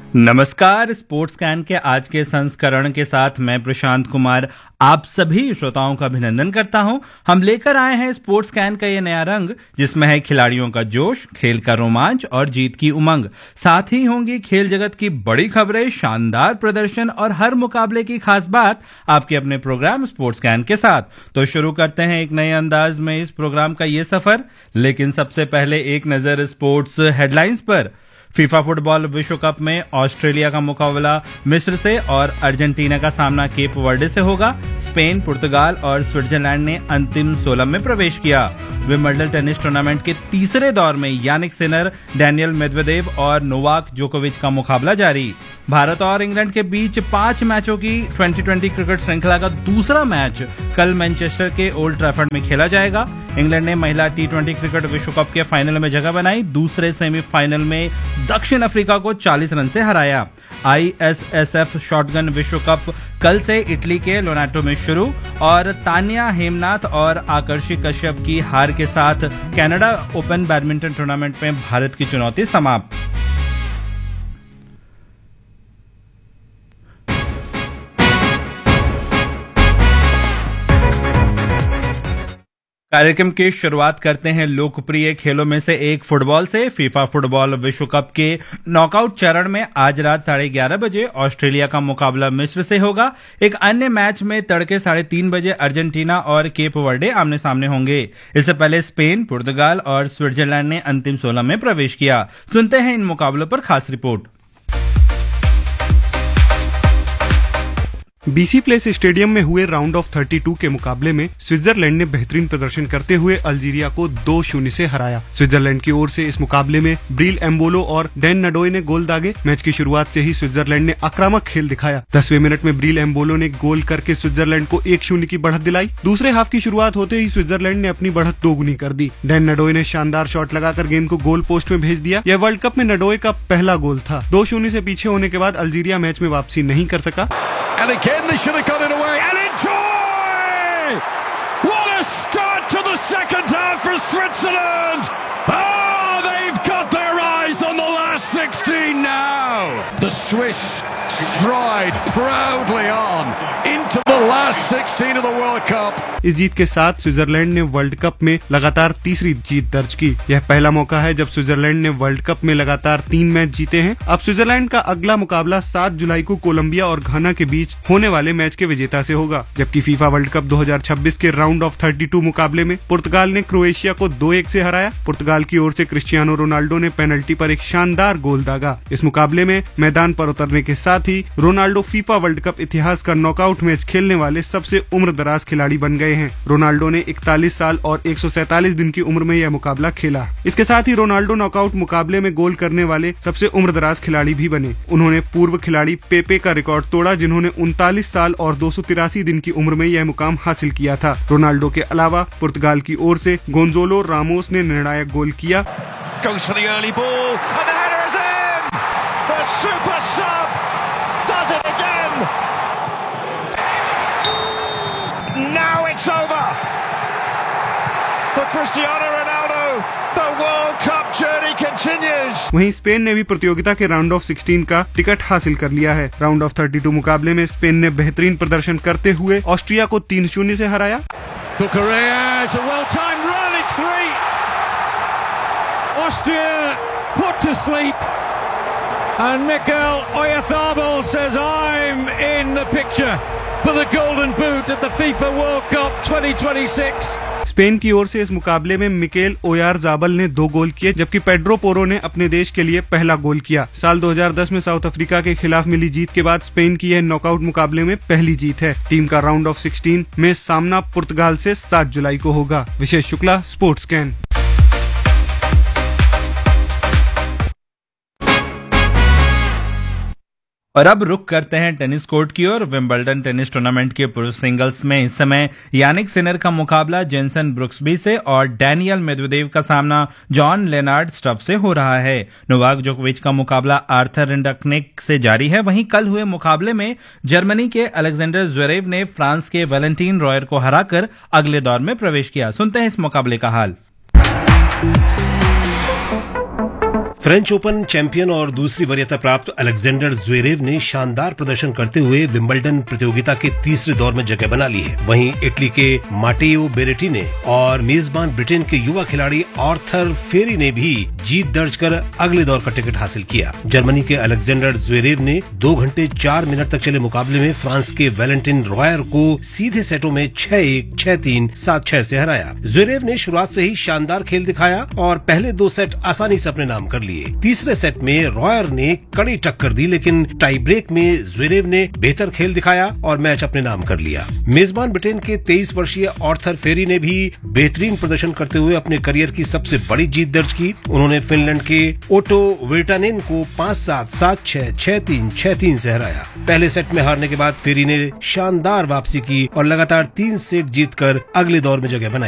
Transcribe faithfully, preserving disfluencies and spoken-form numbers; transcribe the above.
नमस्कार। Sports can के आज के संस्करण के साथ मैं प्रशांत कुमार आप सभी श्रोताओं का अभिनंदन करता हूं। हम लेकर आए हैं स्पोर्ट्स कैन का ये नया रंग, जिसमें है खिलाड़ियों का जोश, खेल का रोमांच और जीत की उमंग। साथ ही होंगी खेल जगत की बड़ी खबरें, शानदार प्रदर्शन और हर मुकाबले की खास बात आपके अपने प्रोग्राम स्पोर्ट्स कैन के साथ। तो शुरू करते हैं एक नए अंदाज में इस प्रोग्राम का ये सफर। लेकिन सबसे पहले एक नजर स्पोर्ट्स हेडलाइंस पर। फीफा फुटबॉल विश्व कप में ऑस्ट्रेलिया का मुकाबला मिस्र से और अर्जेंटीना का सामना केप वर्डे से होगा। स्पेन, पुर्तगाल और स्विट्जरलैंड ने अंतिम सोलह में प्रवेश किया। विंबलडन टेनिस टूर्नामेंट के तीसरे दौर में यानिक सिनर, डैनियल मेदवेदेव और नोवाक जोकोविच का मुकाबला जारी। भारत और इंग्लैंड के बीच पांच मैचों की ट्वेंटी ट्वेंटी क्रिकेट श्रृंखला का दूसरा मैच कल मैनचेस्टर के ओल्ड ट्रैफर्ड में खेला जाएगा। इंग्लैंड ने महिला टी ट्वेंटी क्रिकेट विश्व कप के फाइनल में जगह बनाई। दूसरे सेमीफाइनल में दक्षिण अफ्रीका को चालीस रन से हराया। आईएसएसएफ शॉटगन विश्व कप कल से इटली के लोनाटो में शुरू और तान्या हेमनाथ और आकर्षि कश्यप की हार के साथ कनाडा ओपन बैडमिंटन टूर्नामेंट में भारत की चुनौती समाप्त। कार्यक्रम की शुरुआत करते हैं लोकप्रिय खेलों में से एक फुटबॉल से। फीफा फुटबॉल विश्व कप के नॉकआउट चरण में आज रात साढ़े ग्यारह बजे ऑस्ट्रेलिया का मुकाबला मिस्र से होगा। एक अन्य मैच में तड़के साढ़े तीन बजे अर्जेंटीना और केप वर्डे आमने सामने होंगे। इससे पहले स्पेन, पुर्तगाल और स्विट्जरलैंड ने अंतिम सोलह में प्रवेश किया। सुनते हैं इन मुकाबलों पर खास रिपोर्ट। बीसी प्लेस स्टेडियम में हुए राउंड ऑफ बत्तीस के मुकाबले में स्विट्जरलैंड ने बेहतरीन प्रदर्शन करते हुए अल्जीरिया को दो शून्य से हराया। स्विट्जरलैंड की ओर से इस मुकाबले में ब्रील एम्बोलो और डैन नडोय ने गोल दागे। मैच की शुरुआत से ही स्विट्जरलैंड ने आक्रामक खेल दिखाया। दसवें मिनट में ब्रील एम्बोलो ने गोल करके स्विट्जरलैंड को एक शून्य की बढ़त दिलाई। दूसरे हाफ की शुरुआत होते ही स्विट्जरलैंड ने अपनी बढ़त दोगुनी कर दी। डैन नडोय ने शानदार शॉट लगाकर गेंद को गोल पोस्ट में भेज दिया। यह वर्ल्ड कप में नडोय का पहला गोल था। दो शून्य से पीछे होने के बाद अल्जीरिया मैच में वापसी नहीं कर सका। And again they should have got it away, and enjoy! What a start to the second half for Switzerland! Oh, they've got their eyes on the last sixteen now! The Swiss stride proudly on into the last sixteen of the World Cup. इस जीत के साथ Switzerland ने world cup में लगातार तीसरी जीत दर्ज की। यह पहला मौका है जब स्विट्जरलैंड ने वर्ल्ड कप में लगातार तीन मैच जीते हैं। अब स्विट्जरलैंड का अगला मुकाबला सात जुलाई को कोलंबिया और घाना के बीच होने वाले मैच के विजेता से होगा। जबकि फीफा वर्ल्ड कप दो हज़ार छब्बीस के राउंड ऑफ बत्तीस मुकाबले में पुर्तगाल ने क्रोएशिया को दो एक से हराया। पुर्तगाल की ओर से क्रिस्टियानो रोनाल्डो ने पेनल्टी पर एक शानदार गोल दागा। इस मुकाबले में मैदान पर उतरने के साथ ही रोनाल्डो फीफा वर्ल्ड कप इतिहास का नॉकआउट मैच खेलने वाले सबसे उम्रदराज खिलाड़ी बन गए हैं। रोनाल्डो ने इकतालीस साल और एक सौ सैंतालीस दिन की उम्र में यह मुकाबला खेला। इसके साथ ही रोनाल्डो नॉकआउट मुकाबले में गोल करने वाले सबसे उम्रदराज खिलाड़ी भी बने। उन्होंने पूर्व खिलाड़ी पेपे का रिकॉर्ड तोड़ा, जिन्होंने उनतालीस साल और दो सौ तिरासी दिन की उम्र में यह मुकाम हासिल किया था। रोनाल्डो के अलावा पुर्तगाल की ओर से गोंजालो रामोस ने निर्णायक गोल किया। Goes for the early ball, and the header is in! The super sub does it again! Now it's over! For Cristiano Ronaldo, the World Cup journey continues! वहीं स्पेन ने भी प्रतियोगिता के राउंड ऑफ सोलह का टिकट हासिल कर लिया है। राउंड ऑफ बत्तीस मुकाबले में स्पेन ने बेहतरीन प्रदर्शन करते हुए ऑस्ट्रिया को तीन शून्य से हराया। Cucurella, it's a well-timed run, it's three! Austria put to sleep, and Mikel Oyarzabal says, I'm in the picture for the Golden Boot at the FIFA World Cup twenty twenty-six. Spain की ओर से इस मुकाबले में Mikel ओयारजाबल ने दो गोल किए, जबकि Pedro Porro ने अपने देश के लिए पहला गोल किया। साल दो हज़ार दस में साउथ अफ्रीका के खिलाफ मिली जीत के बाद स्पेन की यह नॉकआउट मुकाबले में पहली जीत है। टीम का राउंड ऑफ सोलह में सामना पुर्तगाल से सात जुलाई को होगा। विशेष शुक्ला, स्पोर्ट्स कैन। और अब रुक करते हैं टेनिस कोर्ट की ओर। विंबलडन टेनिस टूर्नामेंट के पुरुष सिंगल्स में इस समय यानिक सिनर का मुकाबला जेनसन ब्रुक्सबी से और डैनियल मेदवेदेव का सामना जॉन लेनार्ड स्टफ से हो रहा है। नोवाक जोकोविच का मुकाबला आर्थर रिंडकनेक से जारी है। वहीं कल हुए मुकाबले में जर्मनी के अलेक्जेंडर ज़्वेरेव ने फ्रांस के वैलेंटीन रॉयर को हराकर अगले दौर में प्रवेश किया। सुनते हैं इस मुकाबले का हाल। फ्रेंच ओपन चैंपियन और दूसरी वरीयता प्राप्त अलेक्जेंडर ज़्वेरेव ने शानदार प्रदर्शन करते हुए विंबलडन प्रतियोगिता के तीसरे दौर में जगह बना ली है। वहीं इटली के माटेओ बेरेटिनी और मेजबान ब्रिटेन के युवा खिलाड़ी आर्थर फेरी ने भी जीत दर्ज कर अगले दौर का टिकट हासिल किया। जर्मनी के अलेक्जेंडर ज़्वेरेव ने दो घंटे चार मिनट तक चले मुकाबले में फ्रांस के वैलेंटिन रॉयर को सीधे सेटों में छह एक, छह तीन, सात छह से हराया। ज़्वेरेव ने शुरुआत से ही शानदार खेल दिखाया और पहले दो सेट आसानी से अपने नाम कर लिए। तीसरे सेट में रॉयर ने कड़ी टक्कर दी, लेकिन टाई ब्रेक में ज़्वेरेव ने बेहतर खेल दिखाया और मैच अपने नाम कर लिया। मेजबान ब्रिटेन के तेईस वर्षीय आर्थर फेरी ने भी बेहतरीन प्रदर्शन करते हुए अपने करियर की सबसे बड़ी जीत दर्ज की। उन्होंने फिनलैंड के ओटो विर्टानेन को पाँच सात, सात छह, छह तीन, छह तीन से हराया। पहले सेट में हारने के बाद फेरी ने शानदार वापसी की और लगातार तीन सेट जीतकर अगले दौर में जगह बनाई।